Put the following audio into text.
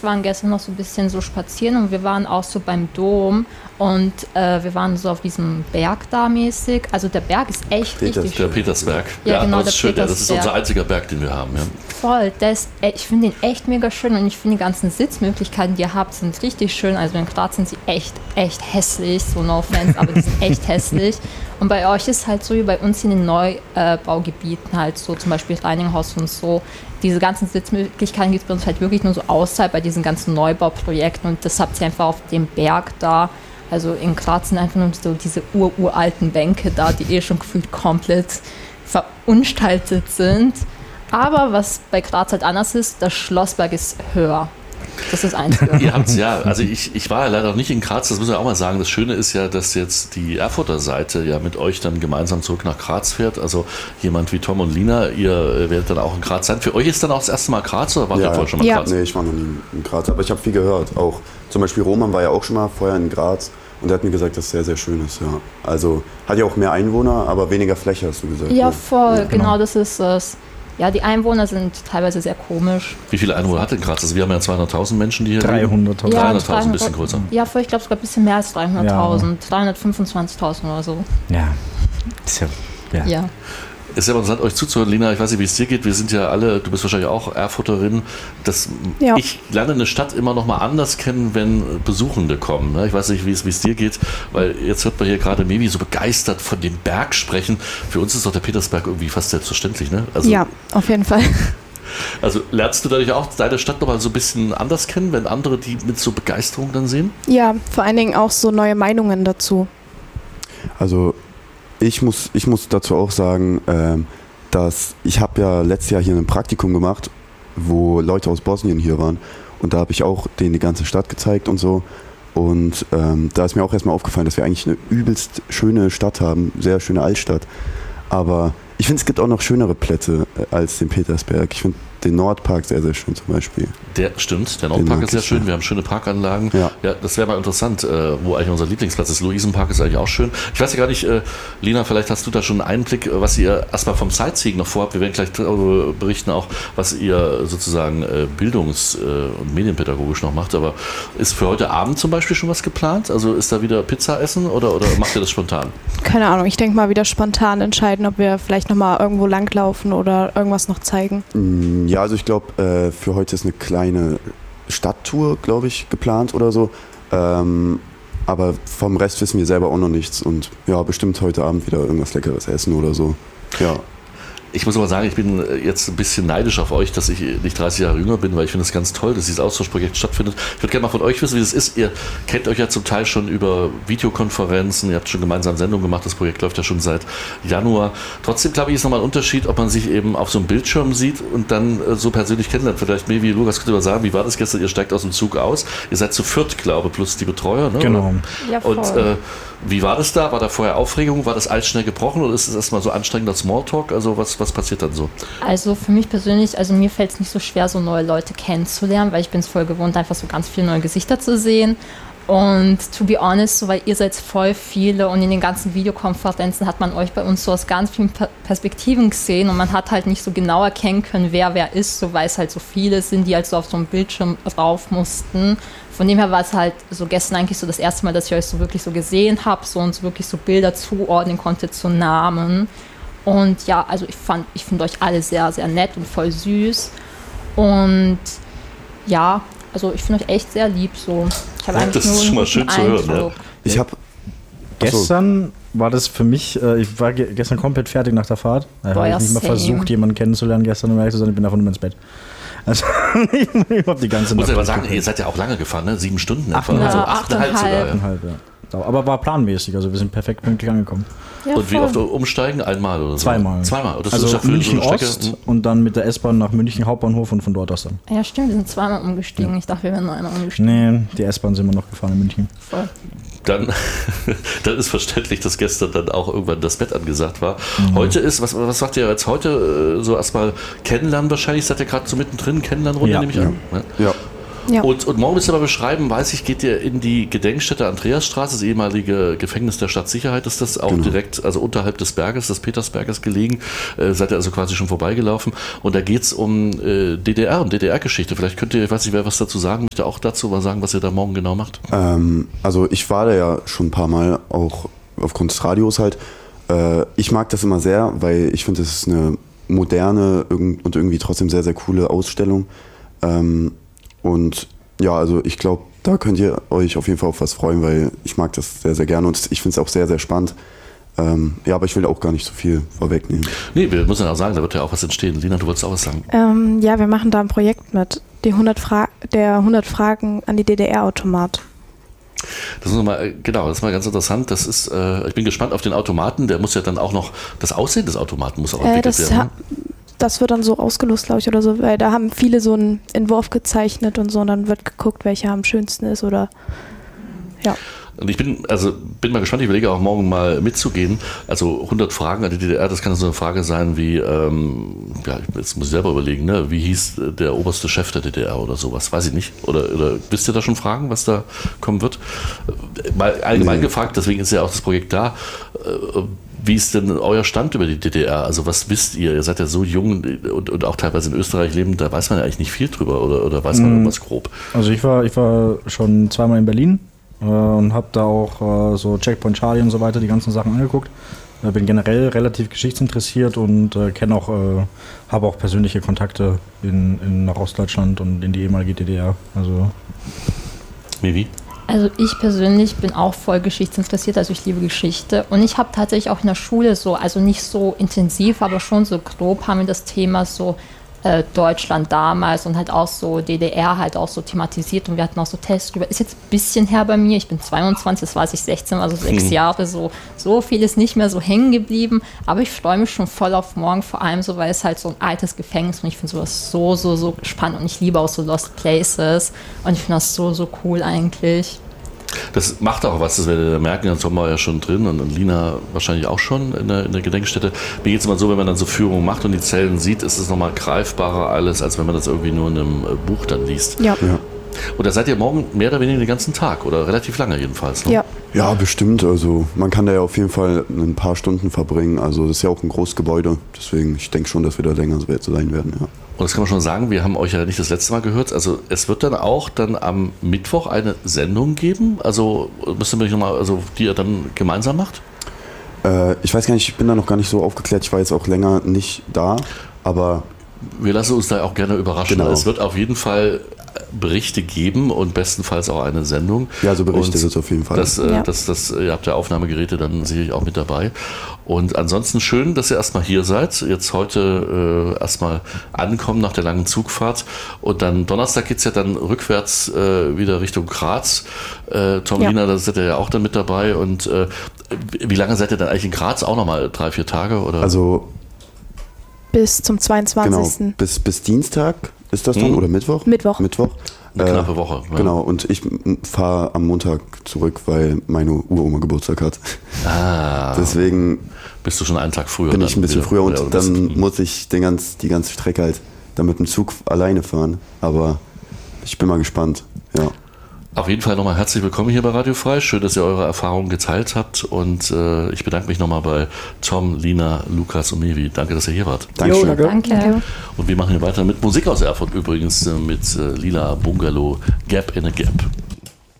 ich waren gestern noch so ein bisschen so spazieren und wir waren auch so beim Dom und wir waren so auf diesem Berg da mäßig. Also der Berg ist echt richtig schön. Der Petersberg. Ja, genau, das ist schön. Das ist unser einziger Berg, den wir haben. Ja. Voll. Ich finde den echt mega schön und ich finde die ganzen Sitzmöglichkeiten, die ihr habt, sind richtig schön. Also in Graz sind sie echt hässlich. So no offense, aber die sind echt hässlich. Und bei euch ist halt so wie bei uns in den Neubaugebieten halt so, zum Beispiel Reininghaus und so, diese ganzen Sitzmöglichkeiten gibt es bei uns halt wirklich nur so außerhalb bei diesen ganzen Neubauprojekten und das habt ihr einfach auf dem Berg da. Also in Graz sind einfach nur so diese uralten Bänke da, die schon gefühlt komplett verunstaltet sind. Aber was bei Graz halt anders ist, das Schlossberg ist höher. Das ist das Einzige. Ihr habt's ja, also ich war ja leider noch nicht in Graz, das muss ich auch mal sagen. Das Schöne ist ja, dass jetzt die Erfurter Seite ja mit euch dann gemeinsam zurück nach Graz fährt. Also jemand wie Tom und Lina, ihr werdet dann auch in Graz sein. Für euch ist dann auch das erste Mal Graz oder wart ihr vorher schon mal in Graz? Nee, ich war noch nie in Graz, aber ich habe viel gehört. Auch zum Beispiel Roman war ja auch schon mal vorher in Graz und er hat mir gesagt, dass es sehr, sehr schön ist. Ja. Also hat ja auch mehr Einwohner, aber weniger Fläche, hast du gesagt. Ja, voll, ja, genau das ist es. Ja, die Einwohner sind teilweise sehr komisch. Wie viele Einwohner hat denn Graz? Also wir haben ja 200.000 Menschen, die hier 300.000. Ja, 300.000, ein bisschen größer. Ja, ich glaube sogar ein bisschen mehr als 300.000. Ja. 325.000 oder so. Ja. Ja. Es ist ja interessant, euch zuzuhören, Lina. Ich weiß nicht, wie es dir geht. Wir sind ja alle, du bist wahrscheinlich auch Erfurterin. Ich lerne eine Stadt immer noch mal anders kennen, wenn Besuchende kommen. Ich weiß nicht, wie es dir geht, weil jetzt hört man hier gerade Mimi so begeistert von dem Berg sprechen. Für uns ist doch der Petersberg irgendwie fast selbstverständlich, ne? Also, ja, auf jeden Fall. Also lernst du dadurch auch deine Stadt noch mal so ein bisschen anders kennen, wenn andere die mit so Begeisterung dann sehen? Ja, vor allen Dingen auch so neue Meinungen dazu. Also ich muss dazu auch sagen, dass ich habe ja letztes Jahr hier ein Praktikum gemacht, wo Leute aus Bosnien hier waren und da habe ich auch denen die ganze Stadt gezeigt und so und da ist mir auch erstmal aufgefallen, dass wir eigentlich eine übelst schöne Stadt haben, sehr schöne Altstadt, aber ich finde, es gibt auch noch schönere Plätze als den Petersberg. Ich finde den Nordpark sehr, sehr schön zum Beispiel. Der Nordpark ist sehr schön. Wir haben schöne Parkanlagen. Ja, das wäre mal interessant, wo eigentlich unser Lieblingsplatz ist. Luisenpark ist eigentlich auch schön. Ich weiß ja gar nicht, Lina, vielleicht hast du da schon einen Einblick, was ihr erstmal vom Sightseeing noch vorhabt. Wir werden gleich berichten auch, was ihr sozusagen bildungs- und medienpädagogisch noch macht. Aber ist für heute Abend zum Beispiel schon was geplant? Also ist da wieder Pizza essen oder macht ihr das spontan? Keine Ahnung, ich denke mal wieder spontan entscheiden, ob wir vielleicht nochmal irgendwo langlaufen oder irgendwas noch zeigen. Ja, also ich glaube, für heute ist eine kleine Stadttour, glaube ich, geplant oder so. Aber vom Rest wissen wir selber auch noch nichts. Und ja, bestimmt heute Abend wieder irgendwas Leckeres essen oder so. Ja. Ich muss aber sagen, ich bin jetzt ein bisschen neidisch auf euch, dass ich nicht 30 Jahre jünger bin, weil ich finde es ganz toll, dass dieses Austauschprojekt stattfindet. Ich würde gerne mal von euch wissen, wie das ist. Ihr kennt euch ja zum Teil schon über Videokonferenzen, ihr habt schon gemeinsam Sendungen gemacht, das Projekt läuft ja schon seit Januar. Trotzdem, glaube ich, ist nochmal ein Unterschied, ob man sich eben auf so einem Bildschirm sieht und dann so persönlich kennenlernt. Vielleicht, Mevi, Lukas, könnt ihr mal sagen, wie war das gestern? Ihr steigt aus dem Zug aus, ihr seid zu viert, glaube ich, plus die Betreuer. Ne? Genau. Ja, voll. Und wie war das da? War da vorher Aufregung? War das alles schnell gebrochen oder ist es erstmal so anstrengender Smalltalk? Also was passiert dann so? Also für mich persönlich, also mir fällt es nicht so schwer, so neue Leute kennenzulernen, weil ich bin es voll gewohnt, einfach so ganz viele neue Gesichter zu sehen. Und to be honest, so, weil ihr seid voll viele und in den ganzen Videokonferenzen hat man euch bei uns so aus ganz vielen Perspektiven gesehen und man hat halt nicht so genau erkennen können, wer ist, so weil es halt so viele sind, die halt so auf so einem Bildschirm drauf mussten. Von dem her war es halt so gestern eigentlich so das erste Mal, dass ich euch so wirklich so gesehen habe, so und so wirklich so Bilder zuordnen konnte zu Namen. Und ja, also ich finde euch alle sehr, sehr nett und voll süß. Und ja, also ich finde euch echt sehr lieb so. Ich habe eigentlich das ist schon mal schön zu hören. Ja. Ich habe gestern war das für mich, ich war gestern komplett fertig nach der Fahrt. Ich habe nicht mal versucht, jemanden kennenzulernen gestern, um ehrlich zu sein, ich bin davon immer ins Bett. Also ich habe die ganze Nacht. Muss ich aber sagen, ihr seid ja auch lange gefahren, ne? 7 Stunden etwa. Ja, also 8,5 sogar. Ja. Aber war planmäßig, also wir sind perfekt pünktlich angekommen. Ja, und wie oft umsteigen? Einmal oder so? Zweimal. Das also ist ja für München so eine Strecke. Ost und dann mit der S-Bahn nach München Hauptbahnhof und von dort aus dann. Ja, stimmt, wir sind zweimal umgestiegen. Ja. Ich dachte, wir wären nur einmal umgestiegen. Nee, die S-Bahn sind wir noch gefahren in München. Voll. Dann ist verständlich, dass gestern dann auch irgendwann das Bett angesagt war. Heute ist, was sagt ihr jetzt heute? So erstmal kennenlernen wahrscheinlich, seid ihr gerade so mittendrin, Kennenlernrunde, nehme ich an. Ja. Ja. Und morgen müsst ihr mal beschreiben, weiß ich, geht ihr in die Gedenkstätte Andreasstraße, das ehemalige Gefängnis der Stadtsicherheit, ist das auch direkt, also unterhalb des Berges, des Petersberges gelegen, seid ihr also quasi schon vorbeigelaufen und da geht es um DDR und DDR-Geschichte. Vielleicht könnt ihr, ich weiß nicht, wer was dazu sagen möchte, auch dazu mal sagen, was ihr da morgen genau macht. Also ich war da ja schon ein paar Mal, auch aufgrund des Radios halt. Ich mag das immer sehr, weil ich finde, es ist eine moderne und irgendwie trotzdem sehr, sehr coole Ausstellung. Und ja, also ich glaube, da könnt ihr euch auf jeden Fall auf was freuen, weil ich mag das sehr, sehr gerne und ich finde es auch sehr, sehr spannend. Ja, aber ich will auch gar nicht so viel vorwegnehmen. Nee, wir müssen ja auch sagen, da wird ja auch was entstehen. Lina, du wolltest auch was sagen. Ja, wir machen da ein Projekt mit, der 100 Fragen an die DDR-Automat. Das ist mal, genau, das ist mal ganz interessant. Das ist, ich bin gespannt auf den Automaten. Der muss ja dann auch noch, das Aussehen des Automaten muss auch entwickelt werden. Das wird dann so ausgelost, glaube ich, oder so, weil da haben viele so einen Entwurf gezeichnet und so und dann wird geguckt, welcher am schönsten ist oder ja. Und ich bin mal gespannt, ich überlege auch morgen mal mitzugehen. Also 100 Fragen an die DDR, das kann so eine Frage sein wie, jetzt muss ich selber überlegen, ne? Wie hieß der oberste Chef der DDR oder sowas, weiß ich nicht. Oder wisst ihr da schon Fragen, was da kommen wird? Mal allgemein gefragt, deswegen ist ja auch das Projekt da. Wie ist denn euer Stand über die DDR? Also was wisst ihr? Ihr seid ja so jung und auch teilweise in Österreich lebend, da weiß man ja eigentlich nicht viel drüber oder weiß man irgendwas grob? Also ich war schon zweimal in Berlin und habe da auch so Checkpoint Charlie und so weiter die ganzen Sachen angeguckt. Bin generell relativ geschichtsinteressiert und habe auch persönliche Kontakte nach Ostdeutschland und in die ehemalige DDR. Also Wie? Also ich persönlich bin auch voll geschichtsinteressiert, also ich liebe Geschichte und ich habe tatsächlich auch in der Schule so, also nicht so intensiv, aber schon so grob haben wir das Thema so Deutschland damals und halt auch so DDR halt auch so thematisiert und wir hatten auch so Tests drüber. Ist jetzt ein bisschen her bei mir, ich bin 22, das war ich 16, also 6 Jahre, so viel ist nicht mehr so hängen geblieben, aber ich freue mich schon voll auf morgen, vor allem so, weil es halt so ein altes Gefängnis ist und ich finde sowas so spannend und ich liebe auch so Lost Places und ich finde das so cool eigentlich. Das macht auch was, das werdet ihr merken, Jan Sommer war ja schon drin und Lina wahrscheinlich auch schon in der Gedenkstätte. Mir geht es immer so, wenn man dann so Führungen macht und die Zellen sieht, ist es nochmal greifbarer alles, als wenn man das irgendwie nur in einem Buch dann liest. Ja. Und da seid ihr morgen mehr oder weniger den ganzen Tag oder relativ lange jedenfalls, ne? Ja, bestimmt. Also man kann da ja auf jeden Fall ein paar Stunden verbringen. Also das ist ja auch ein großes Gebäude, deswegen ich denke schon, dass wir da länger sein werden, ja. Und das kann man schon sagen, wir haben euch ja nicht das letzte Mal gehört. Also es wird dann auch am Mittwoch eine Sendung geben. Also müsst ihr mich nochmal, also die ihr dann gemeinsam macht? Ich weiß gar nicht, ich bin da noch gar nicht so aufgeklärt. Ich war jetzt auch länger nicht da, aber wir lassen uns da auch gerne überraschen. Genau. Es wird auf jeden Fall Berichte geben und bestenfalls auch eine Sendung. Ja, so Berichte wird es auf jeden Fall. Ihr habt ja Aufnahmegeräte dann sicherlich auch mit dabei. Und ansonsten schön, dass ihr erstmal hier seid. Jetzt heute erstmal ankommen nach der langen Zugfahrt. Und dann Donnerstag geht es ja dann rückwärts wieder Richtung Graz. Tom, Lina, da seid ihr ja auch dann mit dabei. Und wie lange seid ihr dann eigentlich in Graz? Auch nochmal 3-4 Tage? Oder? Also bis zum 22. Genau, bis Dienstag ist das dann oder Mittwoch? Mittwoch. Eine knappe Woche. Ja. Genau, und ich fahre am Montag zurück, weil meine Uroma Geburtstag hat. Deswegen bist du schon einen Tag früher. Bin ich ein bisschen früher und dann muss ich die ganze Strecke halt dann mit dem Zug alleine fahren. Aber ich bin mal gespannt, ja. Auf jeden Fall nochmal herzlich willkommen hier bei Radio Frei. Schön, dass ihr eure Erfahrungen geteilt habt. Und ich bedanke mich nochmal bei Tom, Lina, Lukas und Mevi. Danke, dass ihr hier wart. Dankeschön. Danke. Und wir machen hier weiter mit Musik aus Erfurt übrigens, mit Lila Bungalow, Gap in a Gap.